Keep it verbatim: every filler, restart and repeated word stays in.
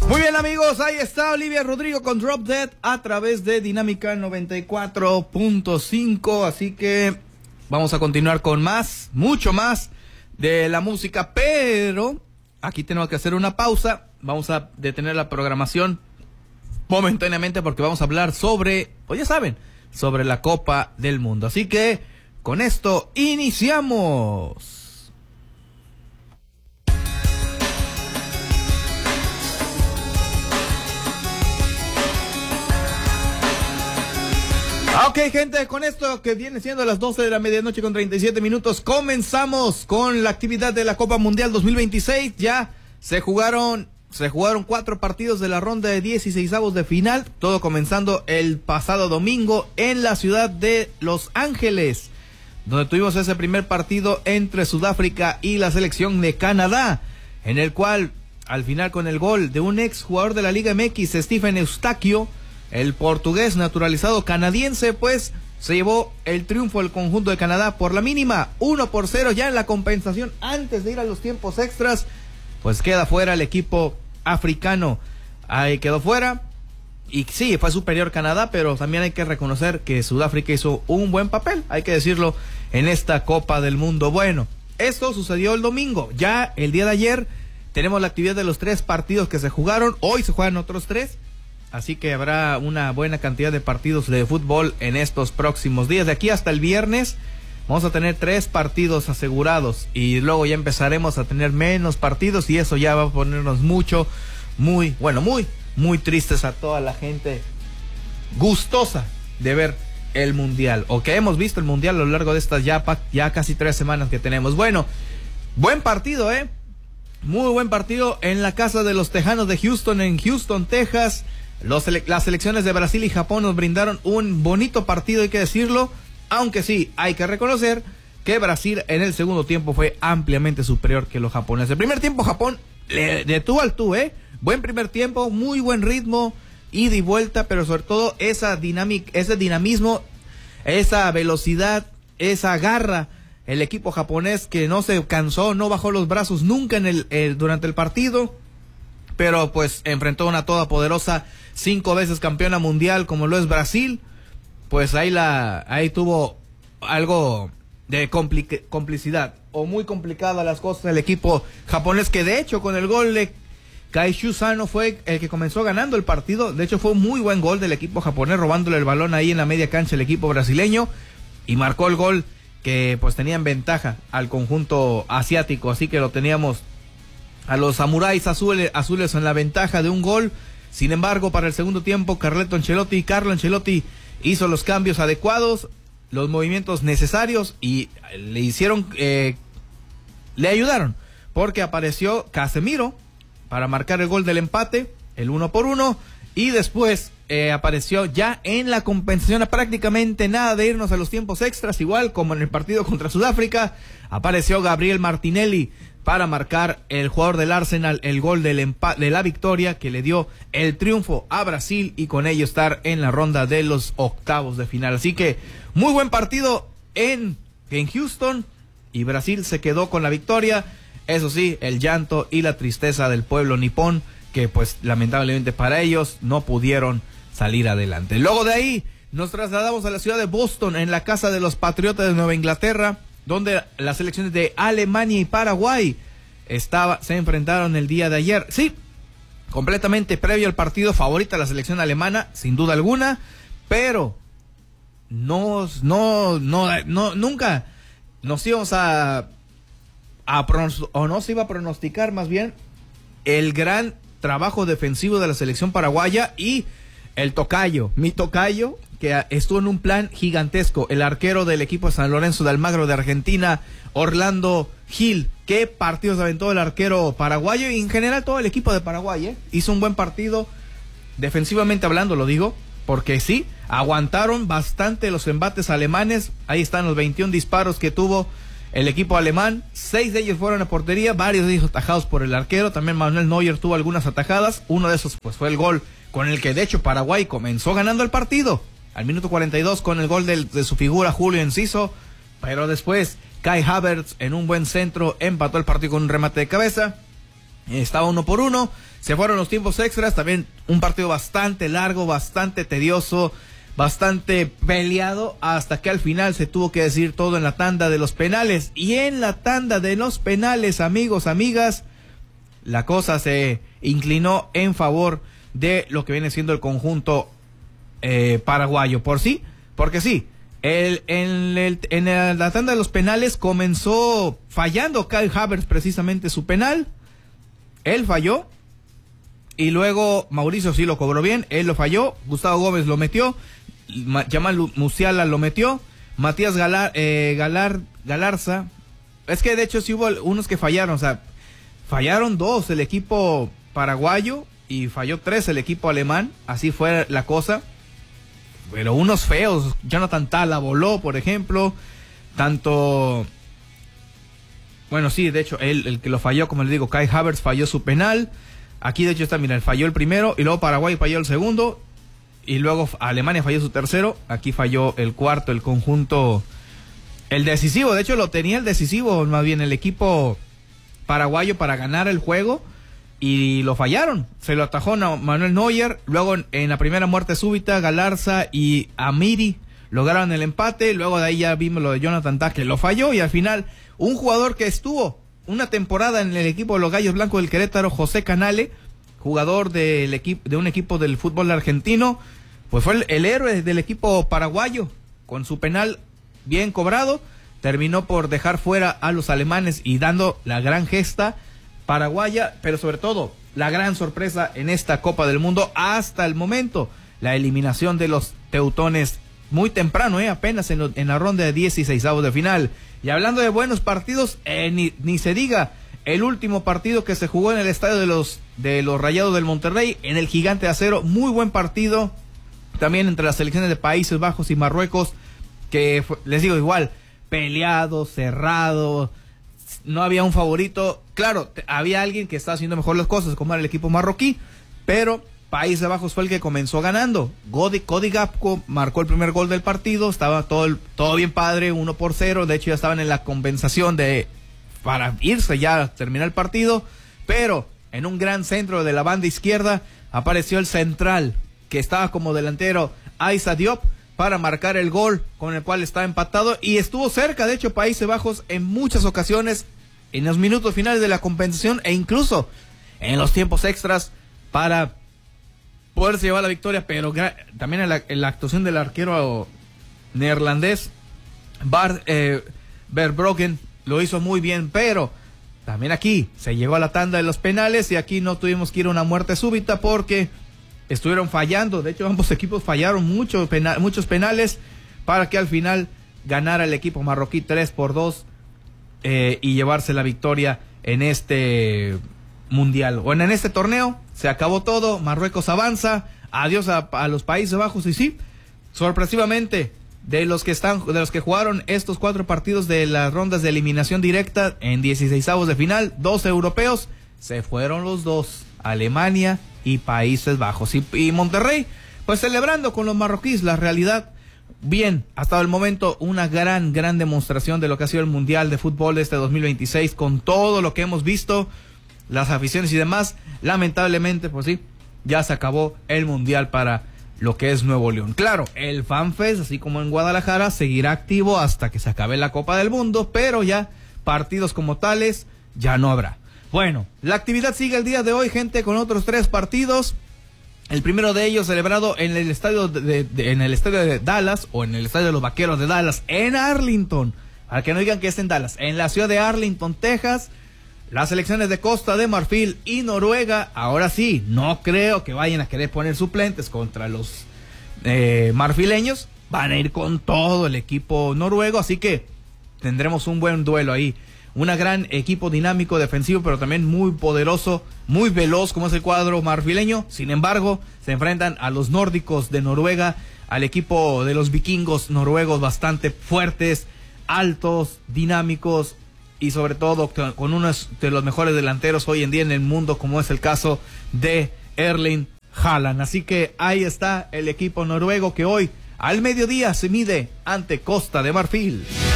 Muy bien, amigos, ahí está Olivia Rodrigo con Drop Dead a través de Dinámica noventa y cuatro punto cinco, así que vamos a continuar con más, mucho más de la música, pero aquí tenemos que hacer una pausa, vamos a detener la programación momentáneamente porque vamos a hablar sobre, pues ya saben, sobre la Copa del Mundo, así que con esto iniciamos. Ok, gente, con esto que viene siendo las doce de la medianoche con treinta y siete minutos, comenzamos con la actividad de la Copa Mundial dos mil veintiséis. Ya se jugaron, se jugaron cuatro partidos de la ronda de dieciseisavos de final, todo comenzando el pasado domingo en la ciudad de Los Ángeles, donde tuvimos ese primer partido entre Sudáfrica y la selección de Canadá, en el cual, al final, con el gol de un ex jugador de la Liga M X, Stephen Eustaquio, el portugués naturalizado canadiense, pues se llevó el triunfo del conjunto de Canadá por la mínima, uno por cero. Ya en la compensación, antes de ir a los tiempos extras, pues queda fuera el equipo africano. Ahí quedó fuera. Y sí, fue superior Canadá, pero también hay que reconocer que Sudáfrica hizo un buen papel, hay que decirlo, en esta Copa del Mundo. Bueno, esto sucedió el domingo. Ya el día de ayer tenemos la actividad de los tres partidos que se jugaron. Hoy se juegan otros tres. Así que habrá una buena cantidad de partidos de fútbol en estos próximos días. De aquí hasta el viernes vamos a tener tres partidos asegurados y luego ya empezaremos a tener menos partidos y eso ya va a ponernos mucho, muy, bueno, muy, muy tristes a toda la gente gustosa de ver el Mundial o que hemos visto el Mundial a lo largo de estas ya, ya casi tres semanas que tenemos. Bueno, buen partido, ¿eh? Muy buen partido en la casa de los Tejanos de Houston, en Houston, Texas. Los, las selecciones de Brasil y Japón nos brindaron un bonito partido, hay que decirlo, aunque sí, hay que reconocer que Brasil en el segundo tiempo fue ampliamente superior que los japoneses. El primer tiempo Japón le, de tú al tú, ¿eh? Buen primer tiempo, muy buen ritmo, ida y vuelta, pero sobre todo esa dinámica, ese dinamismo, esa velocidad, esa garra, el equipo japonés que no se cansó, no bajó los brazos nunca en el, el durante el partido, pero pues enfrentó a una todopoderosa cinco veces campeona mundial como lo es Brasil, pues ahí la ahí tuvo algo de compli- complicidad o muy complicada las cosas del equipo japonés, que de hecho con el gol de Kaishu Sano fue el que comenzó ganando el partido. De hecho fue un muy buen gol del equipo japonés, robándole el balón ahí en la media cancha el equipo brasileño, y marcó el gol que pues tenía en ventaja al conjunto asiático, así que lo teníamos a los samuráis azules, azules en la ventaja de un gol. Sin embargo, para el segundo tiempo, Carleto Ancelotti, Carlo Ancelotti hizo los cambios adecuados, los movimientos necesarios y le hicieron, eh, le ayudaron, porque apareció Casemiro para marcar el gol del empate, el uno por uno, y después eh, apareció ya en la compensación a prácticamente nada de irnos a los tiempos extras, igual como en el partido contra Sudáfrica, apareció Gabriel Martinelli para marcar, el jugador del Arsenal, el gol del empa- de la victoria que le dio el triunfo a Brasil y con ello estar en la ronda de los octavos de final. Así que muy buen partido en, en Houston y Brasil se quedó con la victoria. Eso sí, el llanto y la tristeza del pueblo nipón, que pues lamentablemente para ellos no pudieron salir adelante. Luego de ahí nos trasladamos a la ciudad de Boston, en la casa de los Patriotas de Nueva Inglaterra, donde las selecciones de Alemania y Paraguay estaba, se enfrentaron el día de ayer. Sí, completamente previo al partido, favorita la selección alemana, sin duda alguna, pero no, no, no, no nunca nos íbamos a, a o no se iba a pronosticar más bien el gran trabajo defensivo de la selección paraguaya y el tocayo, mi tocayo, que estuvo en un plan gigantesco, el arquero del equipo de San Lorenzo de Almagro de Argentina, Orlando Gil. Qué partidos aventó el arquero paraguayo y en general todo el equipo de Paraguay, ¿eh? Hizo un buen partido, defensivamente hablando lo digo, porque sí, aguantaron bastante los embates alemanes. Ahí están los veintiún disparos que tuvo el equipo alemán, seis de ellos fueron a portería, varios de ellos atajados por el arquero. También Manuel Neuer tuvo algunas atajadas, uno de esos pues fue el gol con el que de hecho Paraguay comenzó ganando el partido al minuto cuarenta y dos con el gol de, de su figura Julio Enciso, pero después Kai Havertz en un buen centro empató el partido con un remate de cabeza estaba uno por uno, se fueron los tiempos extras, también un partido bastante largo, bastante tedioso, bastante peleado, hasta que al final se tuvo que decidir todo en la tanda de los penales. Y en la tanda de los penales, amigos, amigas, la cosa se inclinó en favor de lo que viene siendo el conjunto eh, paraguayo. Por sí, porque sí, el, en, el, en la tanda de los penales comenzó fallando Kai Havertz precisamente su penal. Él falló. Y luego Mauricio sí lo cobró bien, él lo falló, Gustavo Gómez lo metió, Yamal Musiala lo metió, Matías Galar, eh, Galar, Galarza, es que de hecho sí hubo unos que fallaron, o sea, fallaron dos el equipo paraguayo y falló tres el equipo alemán, así fue la cosa, pero unos feos, Jonathan Tala voló, por ejemplo, tanto, bueno sí, de hecho, él, el que lo falló, como les digo, Kai Havertz falló su penal. Aquí de hecho está, mira, falló el primero y luego Paraguay falló el segundo y luego Alemania falló su tercero. Aquí falló el cuarto, el conjunto, el decisivo. De hecho lo tenía el decisivo, más bien el equipo paraguayo para ganar el juego y lo fallaron. Se lo atajó Manuel Neuer. Luego en la primera muerte súbita Galarza y Amiri lograron el empate. Luego de ahí ya vimos lo de Jonathan Tah que lo falló y al final un jugador que estuvo una temporada en el equipo de los Gallos Blancos del Querétaro, José Canale, jugador del equipo, de un equipo del fútbol argentino, pues fue el, el héroe del equipo paraguayo, con su penal bien cobrado, terminó por dejar fuera a los alemanes y dando la gran gesta paraguaya, pero sobre todo la gran sorpresa en esta Copa del Mundo hasta el momento, la eliminación de los teutones muy temprano, eh, apenas en, lo, en la ronda de dieciseisavos de final. Y hablando de buenos partidos, eh, ni, ni se diga el último partido que se jugó en el estadio de los de los Rayados del Monterrey, en el Gigante de Acero, muy buen partido, también entre las selecciones de Países Bajos y Marruecos, que fue, les digo igual, peleado, cerrado, no había un favorito, claro, te, había alguien que estaba haciendo mejor las cosas, como era el equipo marroquí, pero Países Bajos fue el que comenzó ganando. Cody, Cody Gakpo marcó el primer gol del partido, estaba todo el, todo bien padre, uno por cero, de hecho ya estaban en la compensación de para irse ya a terminar el partido, pero en un gran centro de la banda izquierda apareció el central, que estaba como delantero, Aissa Diop, para marcar el gol con el cual estaba empatado, y estuvo cerca, de hecho, Países Bajos en muchas ocasiones, en los minutos finales de la compensación, e incluso en los tiempos extras, para poderse llevar la victoria, pero gra- también en la, en la actuación del arquero neerlandés Bart eh, Verbruggen lo hizo muy bien, pero también aquí se llegó a la tanda de los penales y aquí no tuvimos que ir a una muerte súbita porque estuvieron fallando, de hecho ambos equipos fallaron mucho pena- muchos penales para que al final ganara el equipo marroquí tres por dos eh, y llevarse la victoria en este mundial, bueno, en este torneo. Se acabó todo, Marruecos avanza, adiós a, a los Países Bajos, y sí, sorpresivamente, de los que están, de los que jugaron estos cuatro partidos de las rondas de eliminación directa en dieciseisavos de final, dos europeos, se fueron los dos, Alemania y Países Bajos, y, y Monterrey, pues celebrando con los marroquíes, la realidad, bien, hasta el momento, una gran, gran demostración de lo que ha sido el Mundial de Fútbol de este dos mil veintiséis, con todo lo que hemos visto, las aficiones y demás. Lamentablemente, pues sí, ya se acabó el Mundial para lo que es Nuevo León. Claro, el FanFest, así como en Guadalajara, seguirá activo hasta que se acabe la Copa del Mundo, pero ya partidos como tales ya no habrá. Bueno, la actividad sigue el día de hoy, gente, con otros tres partidos. El primero de ellos celebrado en el estadio de, de, de, en el estadio de Dallas, o en el estadio de los Vaqueros de Dallas, en Arlington, para que no digan que es en Dallas, en la ciudad de Arlington, Texas. Las selecciones de Costa de Marfil y Noruega, ahora sí, no creo que vayan a querer poner suplentes contra los eh, marfileños, van a ir con todo el equipo noruego, así que tendremos un buen duelo ahí. Un gran equipo dinámico, defensivo, pero también muy poderoso, muy veloz como es el cuadro marfileño. Sin embargo, se enfrentan a los nórdicos de Noruega, al equipo de los vikingos noruegos, bastante fuertes, altos, dinámicos, y sobre todo con uno de los mejores delanteros hoy en día en el mundo, como es el caso de Erling Haaland. Así que ahí está el equipo noruego que hoy al mediodía se mide ante Costa de Marfil.